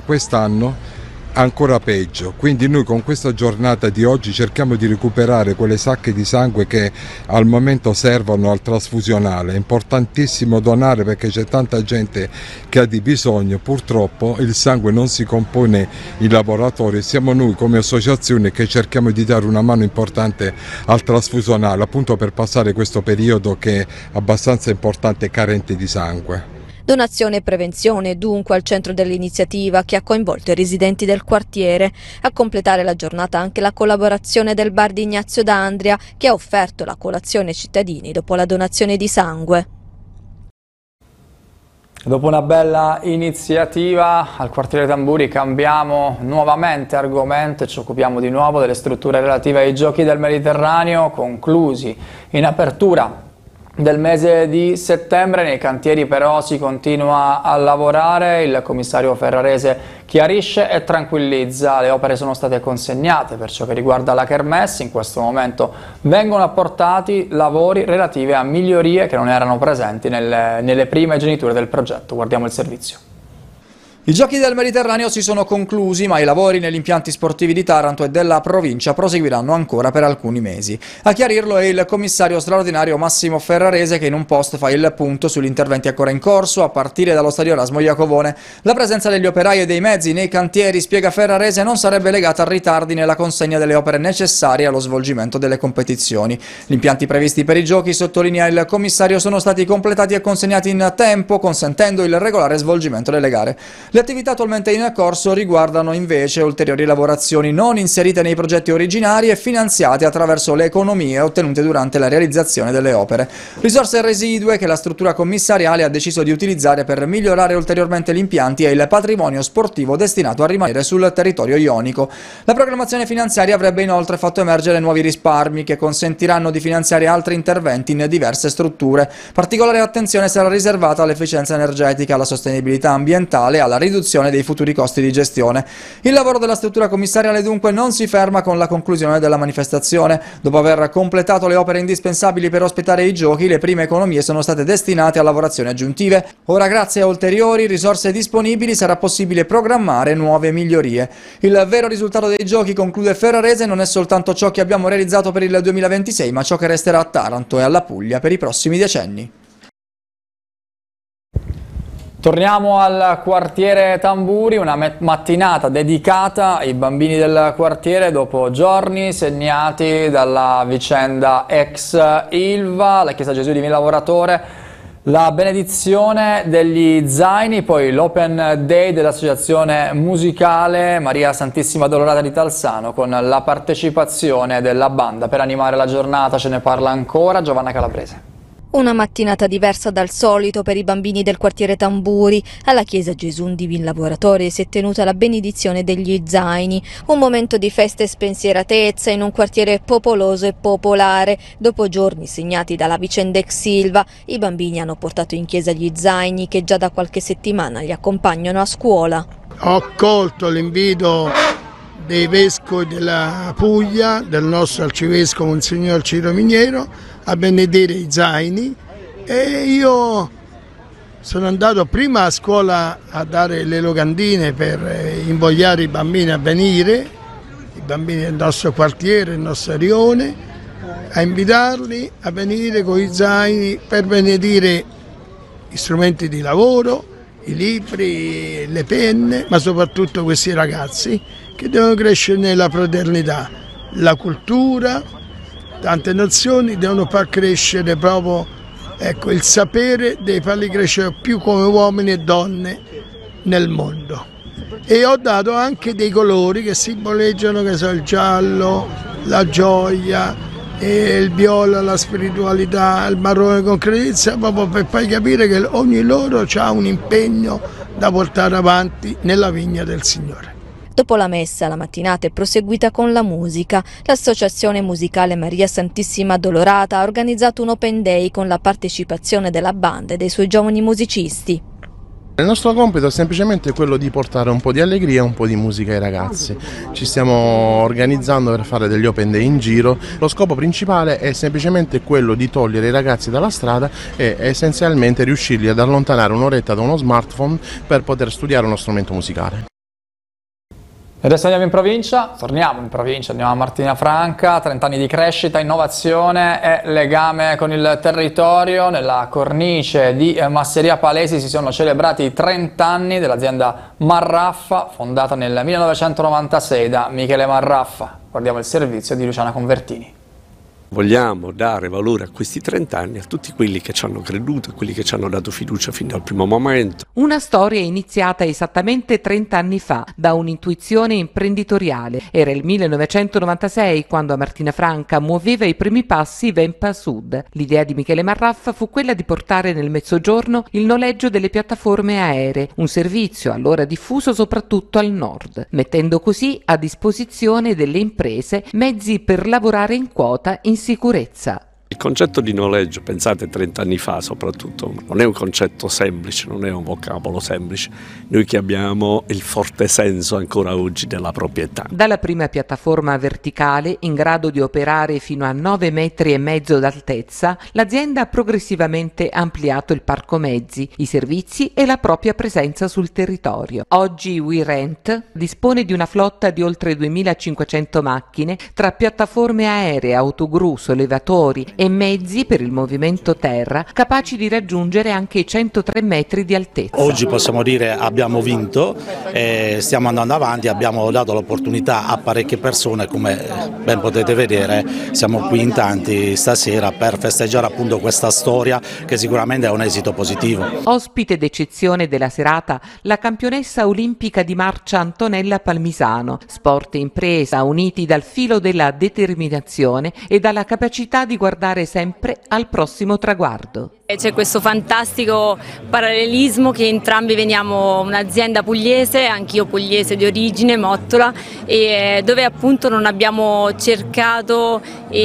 quest'anno ancora peggio. Quindi noi con questa giornata di oggi cerchiamo di recuperare quelle sacche di sangue che al momento servono al trasfusionale. È importantissimo donare perché c'è tanta gente che ha di bisogno. Purtroppo il sangue non si compone in laboratorio, siamo noi come associazione che cerchiamo di dare una mano importante al trasfusionale, appunto per passare questo periodo che è abbastanza importante e carente di sangue. Donazione e prevenzione dunque al centro dell'iniziativa che ha coinvolto i residenti del quartiere. A completare la giornata anche la collaborazione del bar di Ignazio D'Andria che ha offerto la colazione ai cittadini dopo la donazione di sangue. Dopo una bella iniziativa al quartiere Tamburi cambiamo nuovamente argomento e ci occupiamo di nuovo delle strutture relative ai Giochi del Mediterraneo conclusi in apertura del mese di settembre. Nei cantieri però si continua a lavorare, il commissario ferrarese chiarisce e tranquillizza, le opere sono state consegnate per ciò che riguarda la Kermesse, in questo momento vengono apportati lavori relativi a migliorie che non erano presenti nelle prime geniture del progetto. Guardiamo il servizio. I Giochi del Mediterraneo si sono conclusi, ma i lavori negli impianti sportivi di Taranto e della provincia proseguiranno ancora per alcuni mesi. A chiarirlo è il commissario straordinario Massimo Ferrarese che in un post fa il punto sugli interventi ancora in corso, a partire dallo stadio Erasmo Iacovone. La presenza degli operai e dei mezzi nei cantieri, spiega Ferrarese, non sarebbe legata a ritardi nella consegna delle opere necessarie allo svolgimento delle competizioni. Gli impianti previsti per i Giochi, sottolinea il commissario, sono stati completati e consegnati in tempo, consentendo il regolare svolgimento delle gare. Le attività attualmente in corso riguardano invece ulteriori lavorazioni non inserite nei progetti originari e finanziate attraverso le economie ottenute durante la realizzazione delle opere. Risorse residue che la struttura commissariale ha deciso di utilizzare per migliorare ulteriormente gli impianti e il patrimonio sportivo destinato a rimanere sul territorio ionico. La programmazione finanziaria avrebbe inoltre fatto emergere nuovi risparmi che consentiranno di finanziare altri interventi in diverse strutture. Particolare attenzione sarà riservata all'efficienza energetica, alla sostenibilità ambientale e alla riduzione dei futuri costi di gestione. Il lavoro della struttura commissariale dunque non si ferma con la conclusione della manifestazione. Dopo aver completato le opere indispensabili per ospitare i Giochi, le prime economie sono state destinate a lavorazioni aggiuntive. Ora, grazie a ulteriori risorse disponibili, sarà possibile programmare nuove migliorie. Il vero risultato dei Giochi, conclude Ferrarese, non è soltanto ciò che abbiamo realizzato per il 2026, ma ciò che resterà a Taranto e alla Puglia per i prossimi decenni. Torniamo al quartiere Tamburi, una mattinata dedicata ai bambini del quartiere dopo giorni segnati dalla vicenda ex Ilva, la Chiesa Gesù Divino Lavoratore, la benedizione degli zaini, poi l'Open Day dell'associazione musicale Maria Santissima Addolorata di Talsano con la partecipazione della banda. Per animare la giornata ce ne parla ancora Giovanna Calabrese. Una mattinata diversa dal solito per i bambini del quartiere Tamburi. Alla chiesa Gesù Divin Lavoratore si è tenuta la benedizione degli zaini, un momento di festa e spensieratezza in un quartiere popoloso e popolare. Dopo giorni segnati dalla vicenda ex Silva, i bambini hanno portato in chiesa gli zaini che già da qualche settimana li accompagnano a scuola. Ho accolto l'invito dei vescovi della Puglia, del nostro arcivescovo Monsignor Ciro Miniero, a benedire i zaini, e io sono andato prima a scuola a dare le locandine per invogliare i bambini a venire, i bambini del nostro quartiere, del nostro rione, a invitarli a venire con i zaini per benedire gli strumenti di lavoro, i libri, le penne, ma soprattutto questi ragazzi che devono crescere nella fraternità, la cultura, tante nozioni devono far crescere proprio, ecco, il sapere deve farli crescere più come uomini e donne nel mondo. E ho dato anche dei colori che simboleggiano, che sono il giallo, la gioia, il viola, la spiritualità, il marrone con concretezza, proprio per far capire che ogni loro ha un impegno da portare avanti nella vigna del Signore. Dopo la messa, la mattinata è proseguita con la musica. L'associazione musicale Maria Santissima Addolorata ha organizzato un open day con la partecipazione della banda e dei suoi giovani musicisti. Il nostro compito è semplicemente quello di portare un po' di allegria e un po' di musica ai ragazzi. Ci stiamo organizzando per fare degli open day in giro. Lo scopo principale è semplicemente quello di togliere i ragazzi dalla strada e essenzialmente riuscirli ad allontanare un'oretta da uno smartphone per poter studiare uno strumento musicale. Adesso andiamo in provincia, torniamo in provincia, andiamo a Martina Franca, 30 anni di crescita, innovazione e legame con il territorio. Nella cornice di Masseria Palesi si sono celebrati i 30 anni dell'azienda Marraffa, fondata nel 1996 da Michele Marraffa. Guardiamo il servizio di Luciana Convertini. Vogliamo dare valore a questi 30 anni a tutti quelli che ci hanno creduto, a quelli che ci hanno dato fiducia fin dal primo momento. Una storia iniziata esattamente 30 anni fa da un'intuizione imprenditoriale. Era il 1996 quando a Martina Franca muoveva i primi passi Vempa Sud. L'idea di Michele Marraffa fu quella di portare nel Mezzogiorno il noleggio delle piattaforme aeree, un servizio allora diffuso soprattutto al nord, mettendo così a disposizione delle imprese mezzi per lavorare in quota in sicurezza. Il concetto di noleggio, pensate 30 anni fa soprattutto, non è un concetto semplice, non è un vocabolo semplice. Noi che abbiamo il forte senso ancora oggi della proprietà. Dalla prima piattaforma verticale, in grado di operare fino a 9,5 metri d'altezza, l'azienda ha progressivamente ampliato il parco mezzi, i servizi e la propria presenza sul territorio. Oggi WeRent dispone di una flotta di oltre 2.500 macchine tra piattaforme aeree, autogru, sollevatori e mezzi per il movimento terra, capaci di raggiungere anche i 103 metri di altezza. Oggi possiamo dire abbiamo vinto, stiamo andando avanti, abbiamo dato l'opportunità a parecchie persone, come ben potete vedere siamo qui in tanti stasera per festeggiare appunto questa storia che sicuramente ha un esito positivo. Ospite d'eccezione della serata la campionessa olimpica di marcia Antonella Palmisano, sport e impresa uniti dal filo della determinazione e dalla capacità di guardare sempre al prossimo traguardo. C'è questo fantastico parallelismo che entrambi veniamo un'azienda pugliese, anch'io pugliese di origine, Mottola, e dove appunto non abbiamo cercato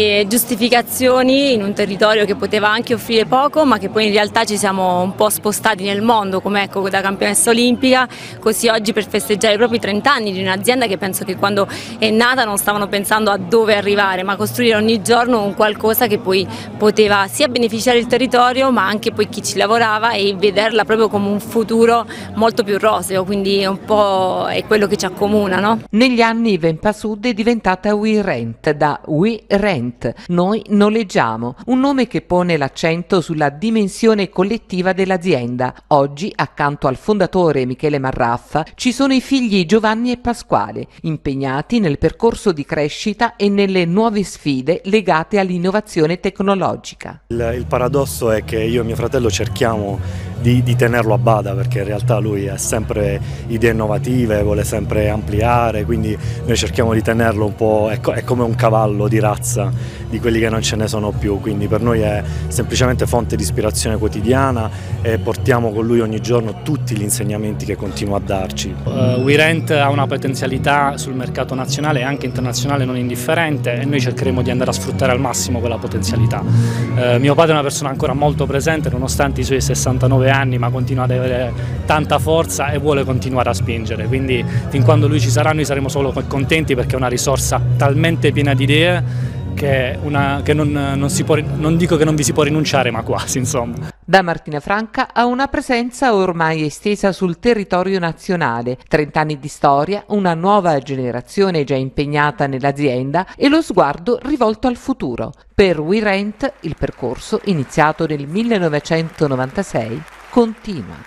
giustificazioni in un territorio che poteva anche offrire poco, ma che poi in realtà ci siamo un po' spostati nel mondo, come ecco da campionessa olimpica, così oggi per festeggiare proprio i 30 anni di un'azienda che penso che quando è nata non stavano pensando a dove arrivare, ma costruire ogni giorno un qualcosa che poi poteva sia beneficiare il territorio ma anche poi chi ci lavorava e vederla proprio come un futuro molto più roseo, quindi un po' è quello che ci accomuna, no? Negli anni Vempa Sud è diventata WeRent, da WeRent, noi noleggiamo, un nome che pone l'accento sulla dimensione collettiva dell'azienda. Oggi, accanto al fondatore Michele Marraffa, ci sono i figli Giovanni e Pasquale, impegnati nel percorso di crescita e nelle nuove sfide legate all'innovazione tecnologica. Il paradosso è che io e mio fratello cerchiamo di tenerlo a bada, perché in realtà lui ha sempre idee innovative, vuole sempre ampliare, quindi noi cerchiamo di tenerlo un po', è come un cavallo di razza di quelli che non ce ne sono più, quindi per noi è semplicemente fonte di ispirazione quotidiana e portiamo con lui ogni giorno tutti gli insegnamenti che continua a darci. WeRent ha una potenzialità sul mercato nazionale e anche internazionale non indifferente e noi cercheremo di andare a sfruttare al massimo quella potenzialità. Mio padre è una persona ancora molto presente nonostante i suoi 69 anni, ma continua ad avere tanta forza e vuole continuare a spingere, quindi fin quando lui ci sarà noi saremo solo contenti, perché è una risorsa talmente piena di idee che non dico che non vi si può rinunciare, ma quasi, insomma. Da Martina Franca ha una presenza ormai estesa sul territorio nazionale, 30 anni di storia, una nuova generazione già impegnata nell'azienda e lo sguardo rivolto al futuro. Per WeRent il percorso, iniziato nel 1996, continua.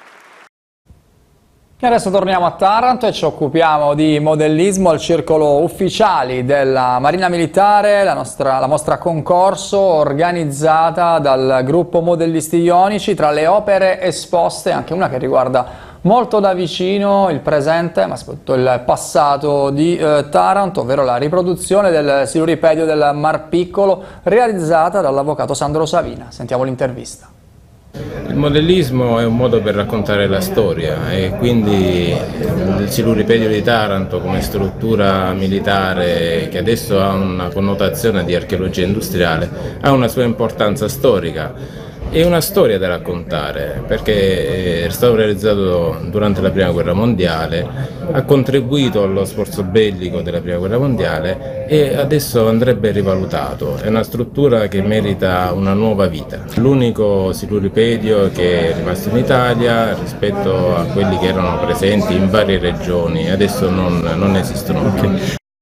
E adesso torniamo a Taranto e ci occupiamo di modellismo al circolo ufficiali della Marina Militare, la mostra concorso organizzata dal gruppo Modellisti Ionici. Tra le opere esposte anche una che riguarda molto da vicino il presente ma soprattutto il passato di Taranto, ovvero la riproduzione del siluripedio del Mar Piccolo realizzata dall'avvocato Sandro Savina. Sentiamo l'intervista. Il modellismo è un modo per raccontare la storia e quindi il siluripedio di Taranto come struttura militare, che adesso ha una connotazione di archeologia industriale, ha una sua importanza storica. è una storia da raccontare, perché è stato realizzato durante la Prima Guerra Mondiale, ha contribuito allo sforzo bellico della Prima Guerra Mondiale e adesso andrebbe rivalutato. È una struttura che merita una nuova vita. L'unico siluripedio che è rimasto in Italia rispetto a quelli che erano presenti in varie regioni, adesso non esistono più.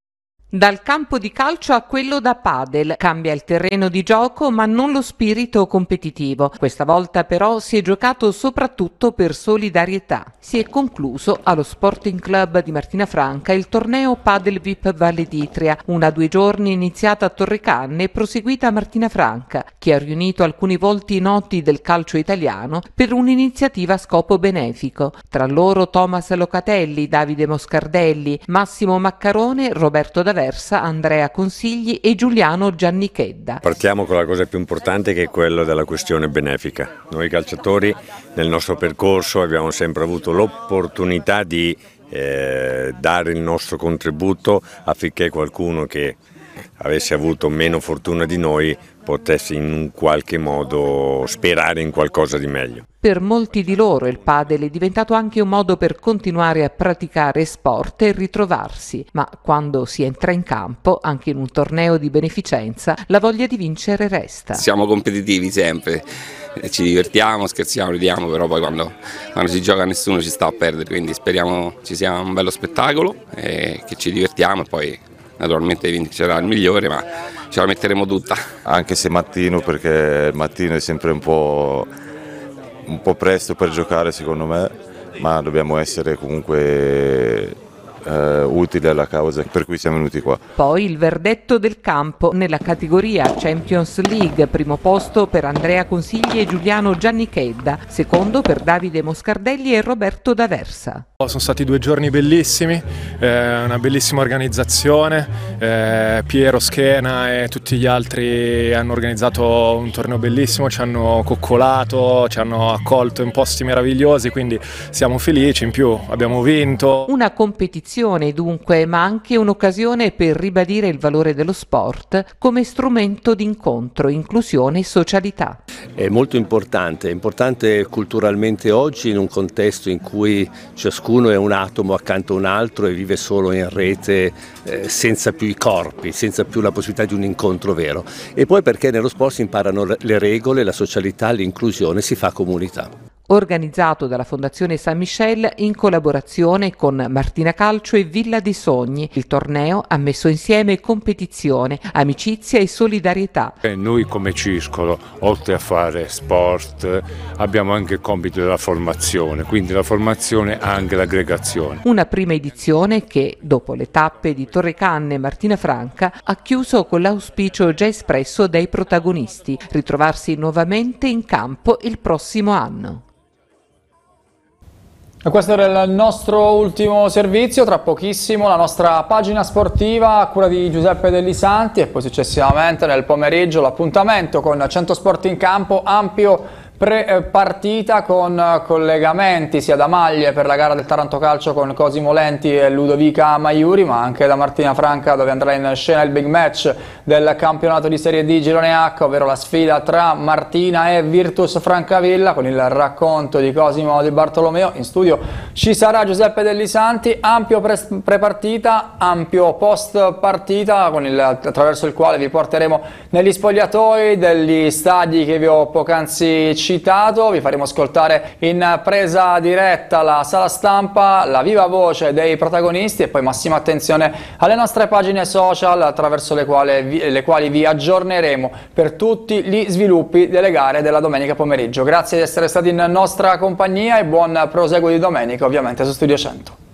Dal campo di calcio a quello da padel cambia il terreno di gioco ma non lo spirito competitivo. Questa volta però si è giocato soprattutto per solidarietà. Si è concluso allo Sporting Club di Martina Franca il torneo Padel VIP Valle d'Itria, una 2 giorni iniziata a Torrecanne e proseguita a Martina Franca, che ha riunito alcuni volti noti del calcio italiano per un'iniziativa a scopo benefico. Tra loro Thomas Locatelli, Davide Moscardelli, Massimo Maccarone, Roberto D'Aversa, Andrea Consigli e Giuliano Giannichedda. Partiamo con la cosa più importante, che è quella della questione benefica. Noi calciatori nel nostro percorso abbiamo sempre avuto l'opportunità di dare il nostro contributo affinché qualcuno che avesse avuto meno fortuna di noi potesse in qualche modo sperare in qualcosa di meglio. Per molti di loro il padel è diventato anche un modo per continuare a praticare sport e ritrovarsi, ma quando si entra in campo, anche in un torneo di beneficenza, la voglia di vincere resta. Siamo competitivi sempre, ci divertiamo, scherziamo, ridiamo, però poi quando si gioca nessuno ci sta a perdere, quindi speriamo ci sia un bello spettacolo e che ci divertiamo e poi naturalmente vincerà il migliore, ma ce la metteremo tutta. Anche se mattino, perché il mattino è sempre un po' presto per giocare secondo me, ma dobbiamo essere comunque utili alla causa per cui siamo venuti qua. Poi il verdetto del campo nella categoria Champions League, primo posto per Andrea Consigli e Giuliano Giannichedda, secondo per Davide Moscardelli e Roberto D'Aversa. Sono stati 2 giorni bellissimi, una bellissima organizzazione, Piero, Schena e tutti gli altri hanno organizzato un torneo bellissimo, ci hanno coccolato, ci hanno accolto in posti meravigliosi, quindi siamo felici, in più abbiamo vinto. Una competizione dunque, ma anche un'occasione per ribadire il valore dello sport come strumento di incontro, inclusione e socialità. È molto importante culturalmente oggi, in un contesto in cui ciascuno è un atomo accanto a un altro e vive solo in rete, senza più i corpi, senza più la possibilità di un incontro vero. E poi perché nello sport si imparano le regole, la socialità, l'inclusione, si fa comunità. Organizzato dalla Fondazione San Michel in collaborazione con Martina Calcio e Villa dei Sogni. Il torneo ha messo insieme competizione, amicizia e solidarietà. Noi come Circolo, oltre a fare sport, abbiamo anche il compito della formazione, quindi la formazione ha anche l'aggregazione. Una prima edizione che, dopo le tappe di Torrecanne e Martina Franca, ha chiuso con l'auspicio già espresso dai protagonisti, ritrovarsi nuovamente in campo il prossimo anno. E questo era il nostro ultimo servizio, tra pochissimo la nostra pagina sportiva a cura di Giuseppe Dellisanti e poi successivamente nel pomeriggio l'appuntamento con 100 Sport in Campo, ampio pre-partita con collegamenti sia da maglie per la gara del Taranto Calcio con Cosimo Lenti e Ludovica Maiuri, ma anche da Martina Franca, dove andrà in scena il big match del campionato di Serie D Girone H, ovvero la sfida tra Martina e Virtus Francavilla, con il racconto di Cosimo Di Bartolomeo. In studio ci sarà Giuseppe Dellisanti, ampio pre-partita, ampio post-partita, attraverso il quale vi porteremo negli spogliatoi degli stadi che vi ho poc'anzi citato. Vi faremo ascoltare in presa diretta la sala stampa, la viva voce dei protagonisti e poi massima attenzione alle nostre pagine social, attraverso le quali vi aggiorneremo per tutti gli sviluppi delle gare della domenica pomeriggio. Grazie di essere stati in nostra compagnia e buon proseguo di domenica ovviamente su Studio 100.